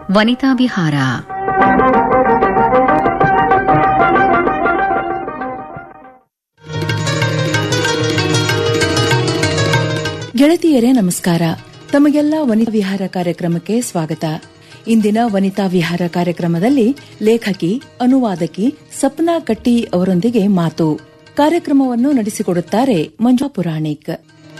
ವನಿತಾ ವಿಹಾರ. ಗೆಳತಿಯರೇ ನಮಸ್ಕಾರ. ತಮಗೆಲ್ಲ ವನಿತಾ ವಿಹಾರ ಕಾರ್ಯಕ್ರಮಕ್ಕೆ ಸ್ವಾಗತ. ಇಂದಿನ ವನಿತಾ ವಿಹಾರ ಕಾರ್ಯಕ್ರಮದಲ್ಲಿ ಲೇಖಕಿ, ಅನುವಾದಕಿ ಸಪ್ನಾ ಕಟ್ಟಿ ಅವರೊಂದಿಗೆ ಮಾತು. ಕಾರ್ಯಕ್ರಮವನ್ನು ನಡೆಸಿಕೊಡುತ್ತಾರೆ ಮಂಜು ಪುರಾಣಿಕ್.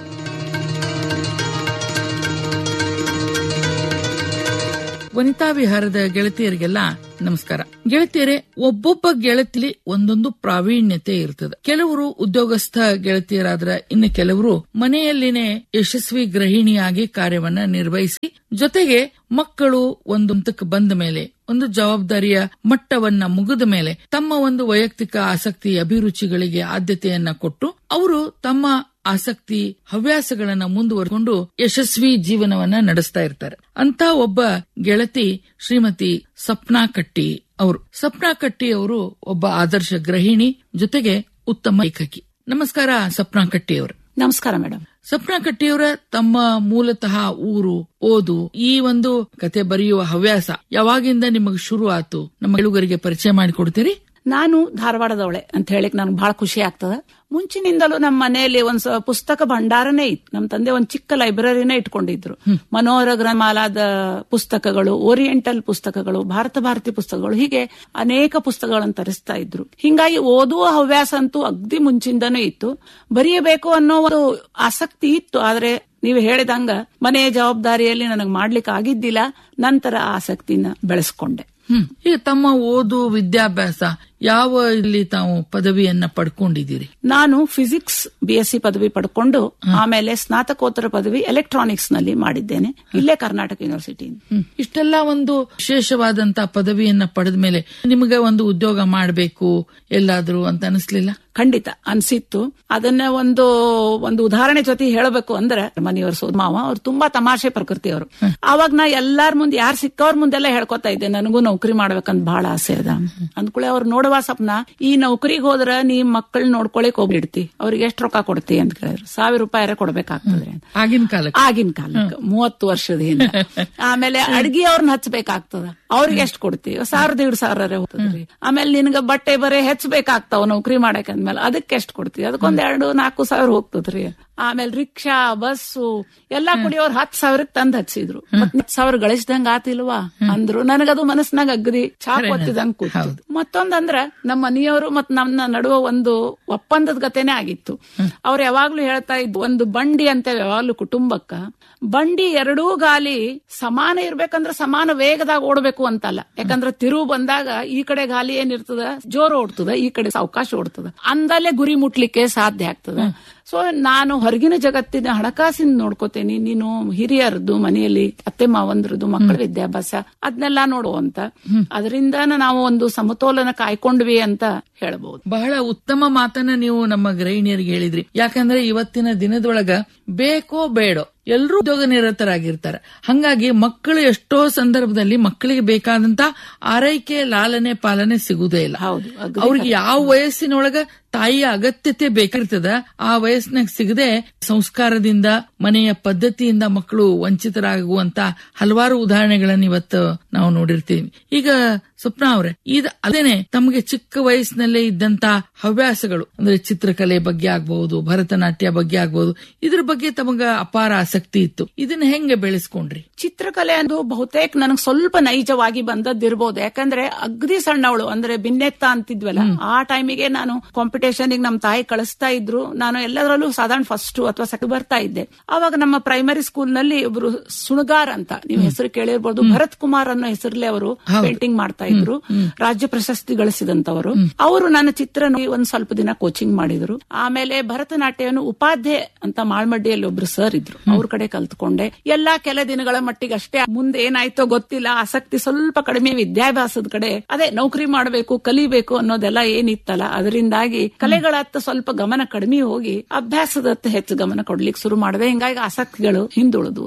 ವನಿತಾ ವಿಹಾರದ ಗೆಳತಿಯರಿಗೆಲ್ಲ ನಮಸ್ಕಾರ. ಗೆಳತಿಯರೇ, ಒಬ್ಬೊಬ್ಬ ಗೆಳತಿಲಿ ಒಂದೊಂದು ಪ್ರಾವೀಣ್ಯತೆ ಇರ್ತದೆ. ಕೆಲವರು ಉದ್ಯೋಗಸ್ಥ ಗೆಳತಿಯರಾದ್ರ, ಇನ್ನು ಕೆಲವರು ಮನೆಯಲ್ಲಿನೇ ಯಶಸ್ವಿ ಗೃಹಿಣಿಯಾಗಿ ಕಾರ್ಯವನ್ನ ನಿರ್ವಹಿಸಿ, ಜೊತೆಗೆ ಮಕ್ಕಳು ಒಂದು ಹಂತಕ್ಕೆ ಬಂದ ಮೇಲೆ, ಒಂದು ಜವಾಬ್ದಾರಿಯ ಮಟ್ಟವನ್ನ ಮುಗಿದ ಮೇಲೆ ತಮ್ಮ ಒಂದು ವೈಯಕ್ತಿಕ ಆಸಕ್ತಿ ಅಭಿರುಚಿಗಳಿಗೆ ಆದ್ಯತೆಯನ್ನ ಕೊಟ್ಟು ಅವರು ತಮ್ಮ ಆಸಕ್ತಿ ಹವ್ಯಾಸಗಳನ್ನ ಮುಂದುವರೆಕೊಂಡು ಯಶಸ್ವಿ ಜೀವನವನ್ನ ನಡೆಸ್ತಾ ಇರ್ತಾರೆ. ಅಂತ ಒಬ್ಬ ಗೆಳತಿ ಶ್ರೀಮತಿ ಸಪ್ನಾ ಕಟ್ಟಿ ಅವರು. ಸಪ್ನಾ ಕಟ್ಟಿ ಅವರು ಒಬ್ಬ ಆದರ್ಶ ಗೃಹಿಣಿ, ಜೊತೆಗೆ ಉತ್ತಮ ಲೇಖಕಿ. ನಮಸ್ಕಾರ ಸಪ್ನಾ ಕಟ್ಟಿ ಅವರು. ನಮಸ್ಕಾರ ಮೇಡಮ್. ಸಪ್ನಾ ಕಟ್ಟಿಯವರ ತಮ್ಮ ಮೂಲತಃ ಊರು, ಓದು, ಈ ಒಂದು ಕತೆ ಬರೆಯುವ ಹವ್ಯಾಸ ಯಾವಾಗಿಂದ ನಿಮಗೆ ಶುರು ಆತು? ನಮ್ಮ ಕೇಳುಗರಿಗೆ ಪರಿಚಯ ಮಾಡಿಕೊಡ್ತೀರಿ? ನಾನು ಧಾರವಾಡದವಳೆ ಅಂತ ಹೇಳಿಕ್ ನನಗೆ ಬಹಳ ಖುಷಿ ಆಗ್ತದ. ಮುಂಚಿನಿಂದಲೂ ನಮ್ಮ ಮನೆಯಲ್ಲಿ ಒಂದ್ ಪುಸ್ತಕ ಭಂಡಾರನೇ ಇತ್ತು. ನಮ್ಮ ತಂದೆ ಒಂದ್ ಚಿಕ್ಕ ಲೈಬ್ರರಿನೇ ಇಟ್ಕೊಂಡಿದ್ರು. ಮನೋಹರ ಗ್ರಂಥಮಾಲಾದ ಪುಸ್ತಕಗಳು, ಓರಿಯೆಂಟಲ್ ಪುಸ್ತಕಗಳು, ಭಾರತಿ ಪುಸ್ತಕಗಳು, ಹೀಗೆ ಅನೇಕ ಪುಸ್ತಕಗಳನ್ನು ತರಿಸ್ತಾ ಇದ್ರು. ಹಿಂಗಾಗಿ ಓದುವ ಹವ್ಯಾಸ ಅಂತೂ ಅಗ್ದಿ ಮುಂಚಿಂದನೂ ಇತ್ತು. ಬರೆಯಬೇಕು ಅನ್ನೋ ಒಂದು ಆಸಕ್ತಿ ಇತ್ತು. ಆದ್ರೆ ನೀವು ಹೇಳಿದಂಗ ಮನೆಯ ಜವಾಬ್ದಾರಿಯಲ್ಲಿ ನನಗೆ ಮಾಡ್ಲಿಕ್ಕೆ ಆಗಿದ್ದಿಲ್ಲ. ನಂತರ ಆಸಕ್ತಿನ ಬೆಳೆಸ್ಕೊಂಡೆ. ಈಗ ತಮ್ಮ ಓದು ವಿದ್ಯಾಭ್ಯಾಸ ಯಾವ ಇಲ್ಲಿ ತಾವು ಪದವಿಯನ್ನ ಪಡ್ಕೊಂಡಿದ್ದೀರಿ? ನಾನು ಫಿಸಿಕ್ಸ್ BSc ಪದವಿ ಪಡ್ಕೊಂಡು ಆಮೇಲೆ ಸ್ನಾತಕೋತ್ತರ ಪದವಿ ಎಲೆಕ್ಟ್ರಾನಿಕ್ಸ್ ನಲ್ಲಿ ಮಾಡಿದ್ದೇನೆ, ಇಲ್ಲೇ ಕರ್ನಾಟಕ ಯೂನಿವರ್ಸಿಟಿ. ಇಷ್ಟೆಲ್ಲ ಒಂದು ವಿಶೇಷವಾದಂತಹ ಪದವಿಯನ್ನ ಪಡೆದ ಮೇಲೆ ನಿಮಗೆ ಒಂದು ಉದ್ಯೋಗ ಮಾಡಬೇಕು ಎಲ್ಲಾದ್ರೂ ಅಂತ ಅನಿಸ್ಲಿಲ್ಲ? ಖಂಡಿತ ಅನ್ಸಿತ್ತು. ಅದನ್ನ ಒಂದು ಉದಾಹರಣೆ ಜೊತೆ ಹೇಳಬೇಕು ಅಂದ್ರೆ, ಮನೆಯವರು ಸೋದಮಾವ ಅವ್ರು ತುಂಬಾ ತಮಾಷೆ ಪ್ರಕೃತಿಯವರು. ಅವಾಗ ನಾ ಎಲ್ಲಾರ ಮುಂದೆ, ಯಾರು ಸಿಕ್ಕವ್ರ ಮುಂದೆಲ್ಲ ಹೇಳ್ಕೊತಾ ಇದ್ದೆ, ನನಗೂ ನೌಕರಿ ಮಾಡ್ಬೇಕಂತ ಬಹಳ ಆಸೆ ಅದ ಅಂದ್ಕೂಳೆ ಅವ್ರು ನೋಡುವ ಸಪ್ನ, ಈ ನೌಕರಿಗೆ ಹೋದ್ರ ನೀ ಮಕ್ಕಳು ನೋಡ್ಕೊಳಿಕ್ ಹೋಗ್ಬಿಡ್ತಿ, ಅವ್ರಿಗೆ ಎಷ್ಟು ರೊಕ್ಕ ಕೊಡ್ತಿ ಅಂತ ಕೇಳಿದ್ರು. ₹1,000 ಕೊಡ್ಬೇಕಾಗ್ತದೆ ಆಗಿನ ಕಾಲಕ್ಕೆ 30 ವರ್ಷದ ಹಿಂದೆ. ಆಮೇಲೆ ಅಡ್ಗಿ ಅವ್ರನ್ನ ಹಚ್ಬೇಕಾಗ್ತದ, ಅವ್ರಿಗೆ ಎಷ್ಟು ಕೊಡ್ತಿ? 1,000-1,500 ಹೋಗ್ತದ್ರಿ. ಆಮೇಲೆ ನಿನ್ಗ ಬಟ್ಟೆ ಬರೆ ಹೆಚ್ಚಬೇಕಾಗ್ತಾವ ನೌಕರಿ ಮಾಡಕ್ ಅಂದ್ಮೇಲೆ, ಅದಕ್ಕೆ ಎಷ್ಟು ಕೊಡ್ತಿ? ಅದಕ್ಕೊಂದ್ 2,000-4,000 ಹೋಗ್ತದ್ರಿ. ಆಮೇಲೆ ರಿಕ್ಷಾ, ಬಸ್ಸು ಎಲ್ಲಾ ಕೂಡಿ ಅವ್ರು 10,000 ತಂದ್ ಹಚ್ಚಿದ್ರು. 10,000 ಗಳಿಸಿದಂಗ ಆತಿಲ್ವಾ ಅಂದ್ರು. ನನಗದು ಮನಸ್ಸಿನಾಗ ಅಗ್ದಿ ಚಾಪ್ ಒತ್ತಿದಂಗ ಕೂತಿದ್ರು. ಮತ್ತೊಂದಂದ್ರ ನಮ್ಮ ಮನೆಯವರು ಮತ್ ನಮ್ಮ ನಡುವ ಒಂದು ಒಪ್ಪಂದದ ಗತೆನೆ ಆಗಿತ್ತು. ಅವ್ರು ಯಾವಾಗ್ಲೂ ಹೇಳ್ತಾ ಇದ್ದು, ಒಂದು ಬಂಡಿ ಅಂತ ಯಾವಾಗ್ಲೂ ಕುಟುಂಬಕ್ಕ ಬಂಡಿ ಎರಡೂ ಗಾಲಿ ಸಮಾನ ಇರ್ಬೇಕಂದ್ರ ಸಮಾನ ವೇಗದಾಗ ಓಡ್ಬೇಕು ಅಂತಲ್ಲ. ಯಾಕಂದ್ರ ತಿರುವು ಬಂದಾಗ ಈ ಕಡೆ ಗಾಲಿ ಏನಿರ್ತದ ಜೋರು ಓಡ್ತದ, ಈ ಕಡೆ ಸಾವಕಾಶ ಓಡ್ತದ, ಅಂದಲ್ಲೇ ಗುರಿ ಮುಟ್ಲಿಕ್ಕೆ ಸಾಧ್ಯ ಆಗ್ತದ. ಸೊ ನಾನು ಹೊರಗಿನ ಜಗತ್ತಿನ ಹಣಕಾಸಿನ ನೋಡ್ಕೋತೇನಿ, ನೀನು ಹಿರಿಯರದ್ದು ಮನೆಯಲ್ಲಿ ಅತ್ತೆ ಮಾವಂದ್ರದ್ದು ಮಕ್ಕಳ ವಿದ್ಯಾಭ್ಯಾಸ ಅದನ್ನೆಲ್ಲ ನೋಡುವಂತ. ಅದರಿಂದ ನಾವು ಒಂದು ಸಮತೋಲನ ಕಾಯ್ಕೊಂಡ್ವಿ ಅಂತ ಹೇಳಬಹುದು. ಬಹಳ ಉತ್ತಮ ಮಾತನ್ನ ನೀವು ನಮ್ಮ ಗೃಹಿಣಿಯರಿಗೆ ಹೇಳಿದ್ರಿ. ಯಾಕಂದ್ರೆ ಇವತ್ತಿನ ದಿನದೊಳಗ ಬೇಕೋ ಬೇಡೋ ಎಲ್ರೂ ಉದ್ಯೋಗ ನಿರತರಾಗಿರ್ತಾರೆ. ಹಂಗಾಗಿ ಮಕ್ಕಳು ಎಷ್ಟೋ ಸಂದರ್ಭದಲ್ಲಿ ಮಕ್ಕಳಿಗೆ ಬೇಕಾದಂತ ಆರೈಕೆ, ಲಾಲನೆ, ಪಾಲನೆ ಸಿಗುವುದೇ ಇಲ್ಲ. ಅವ್ರಿಗೆ ಯಾವ ವಯಸ್ಸಿನೊಳಗ ತಾಯಿಯ ಅಗತ್ಯತೆ ಬೇಕಿರ್ತದ, ಆ ವಯಸ್ಸಿನಾಗ ಸಿಗದೆ ಸಂಸ್ಕಾರದಿಂದ, ಮನೆಯ ಪದ್ಧತಿಯಿಂದ ಮಕ್ಕಳು ವಂಚಿತರಾಗುವಂತ ಹಲವಾರು ಉದಾಹರಣೆಗಳನ್ನ ಇವತ್ತು ನಾವು ನೋಡಿರ್ತೀವಿ. ಈಗ ಸ್ವಪ್ನ ಅವ್ರೆ, ಅದೇನೆ ತಮಗೆ ಚಿಕ್ಕ ವಯಸ್ಸಿನಲ್ಲೇ ಇದ್ದಂತ ಹವ್ಯಾಸಗಳು ಅಂದ್ರೆ ಚಿತ್ರಕಲೆ ಬಗ್ಗೆ ಆಗ್ಬಹುದು, ಭರತನಾಟ್ಯ ಬಗ್ಗೆ ಆಗ್ಬಹುದು, ಇದ್ರ ಬಗ್ಗೆ ತಮಗ ಅಪಾರ ಆಸಕ್ತಿ ಇತ್ತು. ಇದನ್ನ ಹೆಂಗೆ ಬೆಳೆಸ್ಕೊಂಡ್ರಿ? ಚಿತ್ರಕಲೆ ಅಂದು ಬಹುತೇಕ ನನಗೆ ಸ್ವಲ್ಪ ನೈಜವಾಗಿ ಬಂದದ್ದಿರ್ಬೋದು. ಯಾಕಂದ್ರೆ ಅಗ್ದಿ ಸಣ್ಣವಳು, ಅಂದ್ರೆ ಬಿನ್ನೆತ್ತ ಅಂತಿದ್ವಲ್ಲ, ಆ ಟೈಮಿಗೆ ನಾನು ಕಾಂಪಿಟೇಷನ್ ನಮ್ ತಾಯಿ ಕಳಿಸ್ತಾ ಇದ್ರು. ನಾನು ಎಲ್ಲದರಲ್ಲೂ ಸಾಧಾರಣ ಫಸ್ಟ್ ಅಥವಾ ಸೆಕೆಂಡ್ ಬರ್ತಾ ಇದ್ದೆ. ಅವಾಗ ನಮ್ಮ ಪ್ರೈಮರಿ ಸ್ಕೂಲ್ ನಲ್ಲಿ ಒಬ್ರು ಸುಣಗಾರ್ ಅಂತ, ನೀವು ಹೆಸರು ಕೇಳಿರ್ಬೋದು, ಭರತ್ ಕುಮಾರ್ ಅನ್ನೋ ಹೆಸರಲ್ಲೇ ಅವರು ಪೇಂಟಿಂಗ್ ಮಾಡ್ತಾ ಇದ್ರು, ರಾಜ್ಯ ಪ್ರಶಸ್ತಿ ಗಳಿಸಿದಂತವರು. ಅವರು ನನ್ನ ಚಿತ್ರ ಒಂದ್ ಸ್ವಲ್ಪ ದಿನ ಕೋಚಿಂಗ್ ಮಾಡಿದ್ರು. ಆಮೇಲೆ ಭರತನಾಟ್ಯವನ್ನು ಉಪಾಧ್ಯ ಅಂತ ಮಾಳ್ಮಡ್ಡಿಯಲ್ಲಿ ಒಬ್ರು ಸರ್ ಇದ್ರು, ಅವ್ರ ಕಡೆ ಕಲ್ತ್ಕೊಂಡೆ. ಎಲ್ಲಾ ಕೆಲ ದಿನಗಳ ಮಟ್ಟಿಗೆ ಅಷ್ಟೇ. ಮುಂದೆ ಏನಾಯ್ತೋ ಗೊತ್ತಿಲ್ಲ, ಆಸಕ್ತಿ ಸ್ವಲ್ಪ ಕಡಿಮೆ. ವಿದ್ಯಾಭ್ಯಾಸದ ಕಡೆ ಅದೇ ನೌಕರಿ ಮಾಡಬೇಕು, ಕಲಿಬೇಕು ಅನ್ನೋದೆಲ್ಲ ಏನಿತ್ತಲ್ಲ, ಅದರಿಂದಾಗಿ ಕಲೆಗಳತ್ತ ಸ್ವಲ್ಪ ಗಮನ ಕಡಿಮೆ ಹೋಗಿ ಅಭ್ಯಾಸದತ್ತ ಹೆಚ್ಚು ಗಮನ ಕೊಡ್ಲಿಕ್ಕೆ ಶುರು ಮಾಡಿದೆ. ಹಿಂಗಾಗಿ ಆಸಕ್ತಿಗಳು ಹಿಂದುಳಿದು.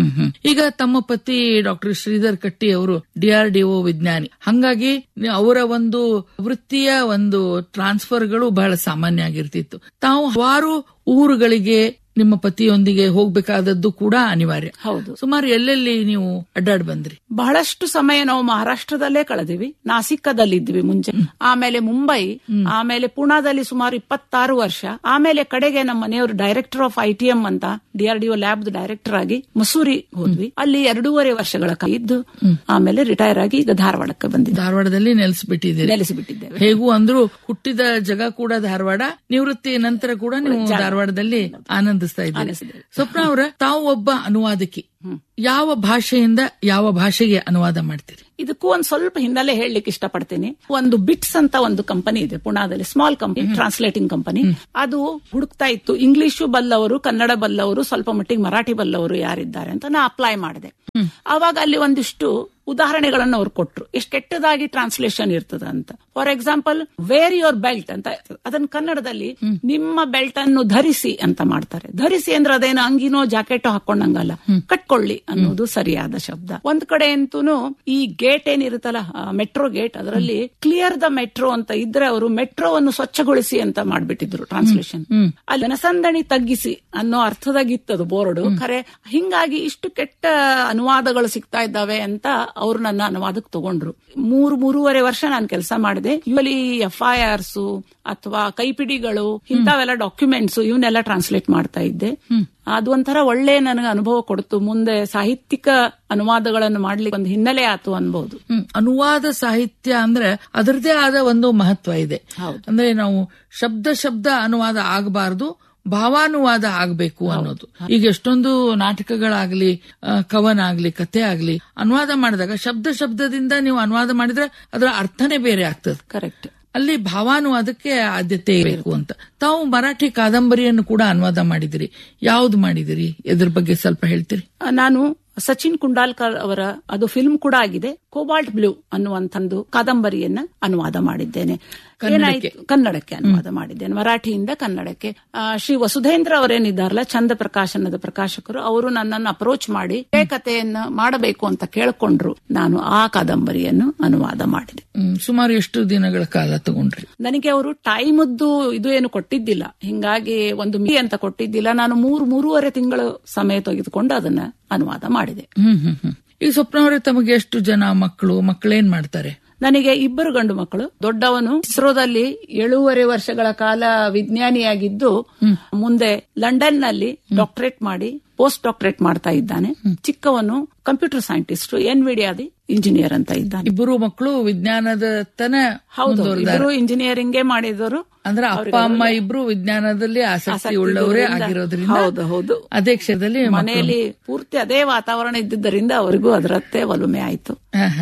ಈಗ ತಮ್ಮ ಪತಿ ಡಾಕ್ಟರ್ ಶ್ರೀಧರ್ ಕಟ್ಟಿ ಅವರು DRDO ವಿಜ್ಞಾನಿ. ಹಂಗಾಗಿ ಅವರ ಒಂದು ವೃತ್ತಿಯ ಒಂದು ಟ್ರಾನ್ಸ್ಫರ್ಗಳು ಬಹಳ ಸಾಮಾನ್ಯ ಆಗಿರ್ತಿತ್ತು. ತಾವು ಹಲವಾರು ಊರುಗಳಿಗೆ ನಿಮ್ಮ ಪತಿಯೊಂದಿಗೆ ಹೋಗ್ಬೇಕಾದದ್ದು ಕೂಡ ಅನಿವಾರ್ಯ. ಹೌದು. ಸುಮಾರು ಎಲ್ಲೆಲ್ಲಿ ನೀವು ಅಡ್ಡಾಡ್ ಬಂದ್ರಿ? ಬಹಳಷ್ಟು ಸಮಯ ನಾವು ಮಹಾರಾಷ್ಟ್ರದಲ್ಲೇ ಕಳೆದಿವಿ. ನಾಸಿಕದಲ್ಲಿದ್ವಿ ಮುಂಚೆ, ಆಮೇಲೆ ಮುಂಬೈ, ಆಮೇಲೆ ಪುಣಾದಲ್ಲಿ ಸುಮಾರು 26 ವರ್ಷ, ಆಮೇಲೆ ಕಡೆಗೆ ನಮ್ಮ ಮನೆಯವರು ಡೈರೆಕ್ಟರ್ ಆಫ್ ITM ಅಂತ DRDO ಲ್ಯಾಬ್ ಡೈರೆಕ್ಟರ್ ಆಗಿ ಮಸೂರಿ ಹೋದ್ವಿ. ಅಲ್ಲಿ 2.5 ವರ್ಷಗಳ ಇದ್ದು ಆಮೇಲೆ ರಿಟೈರ್ ಆಗಿ ಈಗ ಧಾರವಾಡಕ್ಕೆ ಬಂದಿದ್ದೆ. ಧಾರವಾಡದಲ್ಲಿ ನೆಲೆಸಿಬಿಟ್ಟಿದ್ದೇವೆ. ಹೇಗೂ ಅಂದ್ರೂ ಹುಟ್ಟಿದ ಜಗ ಕೂಡ ಧಾರವಾಡ, ನಿವೃತ್ತಿ ನಂತರ ಕೂಡ ನೀವು ಧಾರವಾಡದಲ್ಲಿ ಆನಂದಿಸ್ತಾ ಇದ್ದೀರಿ. ಸ್ವಪ್ನ ಅವರ, ತಾವು ಒಬ್ಬ ಅನುವಾದಕಿ, ಯಾವ ಭಾಷೆಯಿಂದ ಯಾವ ಭಾಷೆಗೆ ಅನುವಾದ ಮಾಡ್ತೀರಿ? ಇದಕ್ಕೂ ಒಂದ್ ಸ್ವಲ್ಪ ಹಿನ್ನೆಲೆ ಹೇಳಲಿಕ್ಕೆ ಇಷ್ಟಪಡ್ತೀನಿ. ಒಂದು ಬಿಟ್ಸ್ ಅಂತ ಒಂದು ಕಂಪನಿ ಇದೆ ಪುಣಾದಲ್ಲಿ, ಸ್ಮಾಲ್ ಕಂಪನಿ, ಟ್ರಾನ್ಸ್ಲೇಟಿಂಗ್ ಕಂಪನಿ. ಅದು ಹುಡುಕ್ತಾ ಇತ್ತು ಇಂಗ್ಲಿಷು ಬಲ್ಲವರು, ಕನ್ನಡ ಬಲ್ಲವರು, ಸ್ವಲ್ಪ ಮಟ್ಟಿಗೆ ಮರಾಠಿ ಬಲ್ಲವರು ಯಾರಿದ್ದಾರೆ ಅಂತ ನಾ ಅಪ್ಲೈ ಮಾಡಿದೆ. ಅವಾಗ ಅಲ್ಲಿ ಒಂದಿಷ್ಟು ಉದಾಹರಣೆಗಳನ್ನು ಅವ್ರು ಕೊಟ್ರು, ಎಷ್ಟು ಕೆಟ್ಟದಾಗಿ ಟ್ರಾನ್ಸ್ಲೇಷನ್ ಇರ್ತದ ಅಂತ. For example, wear your belt ಅಂತ ಇರ್ತದೆ, ಅದನ್ನ ಕನ್ನಡದಲ್ಲಿ ನಿಮ್ಮ ಬೆಲ್ಟ್ ಅನ್ನು ಧರಿಸಿ ಅಂತ ಮಾಡ್ತಾರೆ. ಧರಿಸಿ ಅಂದ್ರೆ ಅದೇನು ಅಂಗಿನೋ ಜಾಕೆಟೋ ಹಾಕೊಂಡಂಗಲ್ಲ, ಕಟ್ಕೊಳ್ಳಿ ಅನ್ನೋದು ಸರಿಯಾದ ಶಬ್ದ. ಒಂದ್ ಕಡೆ ಅಂತೂ ಈ ಗೇಟ್ ಏನಿರುತ್ತಲ್ಲ, ಮೆಟ್ರೋ ಗೇಟ್, ಅದರಲ್ಲಿ ಕ್ಲಿಯರ್ ದ ಮೆಟ್ರೋ ಅಂತ ಇದ್ರೆ ಅವರು ಮೆಟ್ರೋವನ್ನು ಸ್ವಚ್ಛಗೊಳಿಸಿ ಅಂತ ಮಾಡ್ಬಿಟ್ಟಿದ್ರು ಟ್ರಾನ್ಸ್ಲೇಷನ್. ಅಲ್ಲಿ ಜನಸಂದಣಿ ತಗ್ಗಿಸಿ ಅನ್ನೋ ಅರ್ಥದಾಗಿತ್ತದು ಬೋರ್ಡು. ಖರೆ ಹಿಂಗಾಗಿ ಇಷ್ಟು ಕೆಟ್ಟ ಅನುವಾದಗಳು ಸಿಗ್ತಾ ಇದ್ದಾವೆ ಅಂತ ಅವರು ನನ್ನ ಅನುವಾದಕ್ಕೆ ತಗೊಂಡ್ರು. 3.5 ವರ್ಷ ನಾನು ಕೆಲಸ ಮಾಡಿದೆ. ಯೂಶಲಿ FIRs ಅಥವಾ ಕೈಪಿಡಿಗಳು, ಇಂಥವೆಲ್ಲ ಡಾಕ್ಯುಮೆಂಟ್ಸ್, ಇವನ್ನೆಲ್ಲ ಟ್ರಾನ್ಸ್ಲೇಟ್ ಮಾಡ್ತಾ ಇದ್ದೆ. ಅದು ಒಂಥರ ಒಳ್ಳೆ ನನಗೆ ಅನುಭವ ಕೊಡ್ತು. ಮುಂದೆ ಸಾಹಿತ್ಯಿಕ ಅನುವಾದಗಳನ್ನು ಮಾಡ್ಲಿಕ್ಕೆ ಒಂದು ಹಿನ್ನೆಲೆ ಆತು ಅನ್ಬಹುದು. ಅನುವಾದ ಸಾಹಿತ್ಯ ಅಂದ್ರೆ ಅದರದೇ ಆದ ಒಂದು ಮಹತ್ವ ಇದೆ. ಅಂದ್ರೆ ನಾವು ಶಬ್ದ ಅನುವಾದ ಆಗಬಾರದು, ಭಾವಾನುವಾದ ಆಗ್ಬೇಕು ಅನ್ನೋದು. ಈಗ ಎಷ್ಟೊಂದು ನಾಟಕಗಳಾಗ್ಲಿ, ಕವನ ಆಗ್ಲಿ, ಕಥೆ ಆಗ್ಲಿ ಅನುವಾದ ಮಾಡಿದಾಗ ಶಬ್ದದಿಂದ ನೀವು ಅನುವಾದ ಮಾಡಿದ್ರೆ ಅದರ ಅರ್ಥನೇ ಬೇರೆ ಆಗ್ತದೆ. ಕರೆಕ್ಟ್. ಅಲ್ಲಿ ಭಾವಾನುವಾದಕ್ಕೆ ಆದ್ಯತೆ ಇರಬೇಕು ಅಂತ. ತಾವು ಮರಾಠಿ ಕಾದಂಬರಿಯನ್ನು ಕೂಡ ಅನುವಾದ ಮಾಡಿದಿರಿ. ಯಾವ್ದು ಮಾಡಿದಿರಿ? ಇದ್ರ ಬಗ್ಗೆ ಸ್ವಲ್ಪ ಹೇಳ್ತೀರಿ? ನಾನು ಸಚಿನ್ ಕುಂಡಾಲ್ಕರ್ ಅವರ, ಅದು ಫಿಲ್ಮ್ ಕೂಡ ಆಗಿದೆ, ಕೋಬಾಲ್ಟ್ ಬ್ಲೂ ಅನ್ನುವಂಥದ್ದು ಕಾದಂಬರಿಯನ್ನ ಅನುವಾದ ಮಾಡಿದ್ದೇನೆ. ಕನ್ನಡಕ್ಕೆ ಅನುವಾದ ಮಾಡಿದ್ದೇನೆ, ಮರಾಠಿಯಿಂದ ಕನ್ನಡಕ್ಕೆ. ಶ್ರೀ ವಸುಧೇಂದ್ರ ಅವರೇನಿದ್ದಾರಲ್ಲ, ಚಂದ ಪ್ರಕಾಶನದ ಪ್ರಕಾಶಕರು, ಅವರು ನನ್ನನ್ನು ಅಪ್ರೋಚ್ ಮಾಡಿ ಕಥೆಯನ್ನು ಮಾಡಬೇಕು ಅಂತ ಕೇಳ್ಕೊಂಡ್ರು. ನಾನು ಆ ಕಾದಂಬರಿಯನ್ನು ಅನುವಾದ ಮಾಡಿದೆ. ಸುಮಾರು ಎಷ್ಟು ದಿನಗಳ ಕಾಲ ತಗೊಂಡ್ರಿ? ನನಗೆ ಅವರು ಟೈಮದ್ದು ಇದು ಏನು ಕೊಟ್ಟಿದ್ದಿಲ್ಲ, ಹಿಂಗಾಗಿ ಒಂದು ಅಂತ ಕೊಟ್ಟಿದ್ದಿಲ್ಲ. ನಾನು 3.5 ತಿಂಗಳು ಸಮಯ ತೆಗೆದುಕೊಂಡು ಅದನ್ನ ಅನುವಾದ ಮಾಡಿದೆ. ಈ ಸ್ವಪ್ನವರೇ, ತಮಗೆ ಎಷ್ಟು ಜನ ಮಕ್ಕಳೇನ್ ಮಾಡ್ತಾರೆ? ನನಗೆ 2 ಗಂಡು ಮಕ್ಕಳು. ದೊಡ್ಡವನು ಇಸ್ರೋದಲ್ಲಿ 7.5 ವರ್ಷಗಳ ಕಾಲ ವಿಜ್ಞಾನಿಯಾಗಿದ್ದು ಮುಂದೆ ಲಂಡನ್ ನಲ್ಲಿ ಡಾಕ್ಟರೇಟ್ ಮಾಡಿ ಪೋಸ್ಟ್ ಡಾಕ್ಟರೇಟ್ ಮಾಡ್ತಾ ಇದ್ದಾನೆ. ಚಿಕ್ಕವನು ಕಂಪ್ಯೂಟರ್ ಸೈಂಟಿಸ್ಟ್, NVIDIA ಇಂಜಿನಿಯರ್ ಅಂತ ಇದ್ದಾನೆ. 2 ಮಕ್ಕಳು ವಿಜ್ಞಾನದ ಹೌದು, 2 ಇಂಜಿನಿಯರಿಂಗ್ ಮಾಡಿದವರು. ಅಂದ್ರೆ ಅಪ್ಪ ಅಮ್ಮ 2 ವಿಜ್ಞಾನದಲ್ಲಿ ಆಸಕ್ತಿ ಉಳ್ಳವರೇ ಆಗಿರೋದ್ರಿಂದ ಹೌದು ಅದೇ ಕ್ಷೇತ್ರದಲ್ಲಿ ಮನೆಯಲ್ಲಿ ಪೂರ್ತಿ ಅದೇ ವಾತಾವರಣ ಇದ್ದಿದ್ದರಿಂದ ಅವರಿಗೂ ಅದರತ್ತೆ ಒಲುಮೆ ಆಯ್ತು.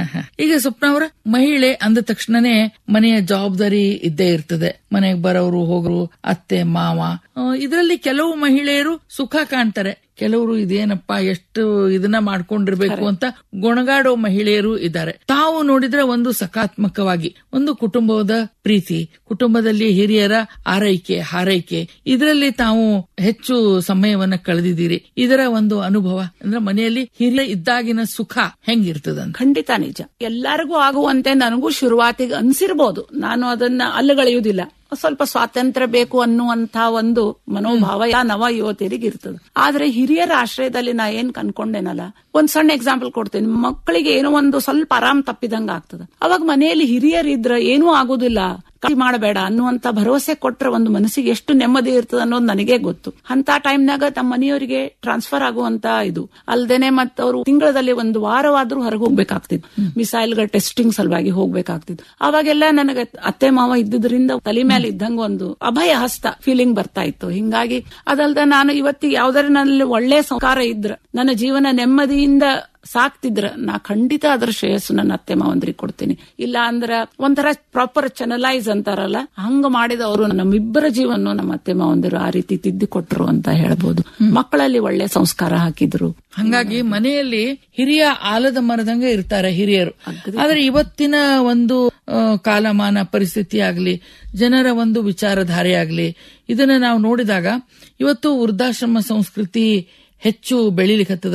ಈಗ ಸ್ವಪ್ನವರ, ಮಹಿಳೆ ಅಂದ ತಕ್ಷಣನೇ ಮನೆಯ ಜವಾಬ್ದಾರಿ ಇದ್ದೇ ಇರ್ತದೆ. ಮನೆಗೆ ಬರೋರು ಹೋಗೋರು, ಅತ್ತೆ ಮಾವ. ಇದರಲ್ಲಿ ಕೆಲವು ಮಹಿಳೆಯರು ಸುಖ ಕಾಣ್ತಾರೆ, ಕೆಲವರು ಇದೇನಪ್ಪ ಎಷ್ಟು ಇದನ್ನ ಮಾಡ್ಕೊಂಡಿರ್ಬೇಕು ಅಂತ ಗೊಣಗಾಡೋ ಮಹಿಳೆಯರು ಇದ್ದಾರೆ. ತಾವು ನೋಡಿದ್ರೆ ಒಂದು ಸಕಾರಾತ್ಮಕವಾಗಿ ಒಂದು ಕುಟುಂಬದ ಪ್ರೀತಿ, ಕುಟುಂಬದಲ್ಲಿ ಹಿರಿಯರ ಆರೈಕೆ ಹಾರೈಕೆ, ಇದರಲ್ಲಿ ತಾವು ಹೆಚ್ಚು ಸಮಯವನ್ನ ಕಳೆದಿದ್ದೀರಿ. ಇದರ ಒಂದು ಅನುಭವ ಅಂದ್ರೆ ಮನೆಯಲ್ಲಿ ಹಿರಿಯ ಇದ್ದಾಗಿನ ಸುಖ ಹೆಂಗಿರ್ತದಂತ? ಖಂಡಿತ ನಿಜ. ಎಲ್ಲರಿಗೂ ಆಗುವಂತೆ ನನಗೂ ಶುರುವಾತಿಗೆ ಅನ್ಸಿರ್ಬೋದು. ನಾನು ಅದನ್ನ ಅಲ್ಲಗಳೆಯುವುದಿಲ್ಲ. ಸ್ವಲ್ಪ ಸ್ವಾತಂತ್ರ್ಯ ಬೇಕು ಅನ್ನುವಂತ ಒಂದು ಮನೋಭಾವ ನವ ಯುವತಿಯರಿಗೆ ಇರ್ತದೆ. ಆದ್ರೆ ಹಿರಿಯರ ಆಶ್ರಯದಲ್ಲಿ ನಾ ಏನ್ ಅನ್ಕೊಂಡೇನಲ್ಲ, ಒಂದ್ ಸಣ್ಣ ಎಕ್ಸಾಂಪಲ್ ಕೊಡ್ತೇನೆ. ಮಕ್ಕಳಿಗೆ ಏನೋ ಒಂದು ಸ್ವಲ್ಪ ಆರಾಮ್ ತಪ್ಪಿದಂಗ ಆಗ್ತದ, ಅವಾಗ ಮನೆಯಲ್ಲಿ ಹಿರಿಯರಿದ್ರ ಏನೂ ಆಗುದಿಲ್ಲ, ಮಾಡಬೇಡ ಅನ್ನುವಂತ ಭರವಸೆ ಕೊಟ್ರೆ ಒಂದು ಮನಸ್ಸಿಗೆ ಎಷ್ಟು ನೆಮ್ಮದಿ ಇರ್ತದ ಅನ್ನೋದು ನನಗೆ ಗೊತ್ತು. ಅಂತ ಟೈಮ್ನಾಗ ನಮ್ಮ ಮನೆಯವರಿಗೆ ಟ್ರಾನ್ಸ್ಫರ್ ಆಗುವಂತ ಇದು ಅಲ್ದೇನೆ, ಮತ್ತೆ ಅವರು ತಿಂಗಳಲ್ಲಿ 1 ವಾರವಾದ್ರೂ ಹೊರಗೆ ಹೋಗ್ಬೇಕಾಗ್ತಿದ್, ಮಿಸೈಲ್ಗಳ ಟೆಸ್ಟಿಂಗ್ ಸಲುವಾಗಿ ಹೋಗ್ಬೇಕಾಗ್ತಿದ್. ಅವಾಗೆಲ್ಲ ನನಗೆ ಅತ್ತೆ ಮಾವ ಇದ್ದುದ್ರಿಂದ ತಲೆ ಮೇಲೆ ಇದ್ದಂಗ ಒಂದು ಅಭಯ ಹಸ್ತ ಫೀಲಿಂಗ್ ಬರ್ತಾ ಇತ್ತು. ಹಿಂಗಾಗಿ ಅದಲ್ದ ನಾನು ಇವತ್ತಿಗೆ ಯಾವ್ದಾರ ನಲ್ಲಿ ಒಳ್ಳೆ ಸಂಸ್ಕಾರ ಇದ್ರ, ನನ್ನ ಜೀವನ ನೆಮ್ಮದಿಯಿಂದ ಸಾಕ್ತಿದ್ರ, ನಾ ಖಂಡಿತ ಅದರ ಶ್ರೇಯಸ್ಸು ನನ್ನ ಅತ್ತೆ ಮಾವಂದ್ರಿಗೆ ಕೊಡ್ತೀನಿ. ಇಲ್ಲ ಅಂದ್ರ ಒಂಥರ ಪ್ರಾಪರ್ ಚಾನಲೈಸ್ ಅಂತಾರಲ್ಲ, ಹಂಗ ಮಾಡಿದವರು ನಮ್ಮಿಬ್ಬರ ಜೀವನ ನಮ್ಮ ಅತ್ತೆ ಮಾವಂದಿರು ಆ ರೀತಿ ತಿದ್ದಿ ಕೊಟ್ರು ಅಂತ ಹೇಳ್ಬೋದು. ಮಕ್ಕಳಲ್ಲಿ ಒಳ್ಳೆ ಸಂಸ್ಕಾರ ಹಾಕಿದ್ರು. ಹಂಗಾಗಿ ಮನೆಯಲ್ಲಿ ಹಿರಿಯ ಆಲದ ಮರದಂಗ ಇರ್ತಾರೆ ಹಿರಿಯರು. ಆದ್ರೆ ಇವತ್ತಿನ ಒಂದು ಕಾಲಮಾನ ಪರಿಸ್ಥಿತಿ ಆಗ್ಲಿ, ಜನರ ಒಂದು ವಿಚಾರಧಾರೆ ಆಗ್ಲಿ, ಇದನ್ನ ನಾವು ನೋಡಿದಾಗ ಇವತ್ತು ವೃದ್ಧಾಶ್ರಮ ಸಂಸ್ಕೃತಿ ಹೆಚ್ಚು ಬೆಳಿಲಿಕ್ಕತ್ತದ.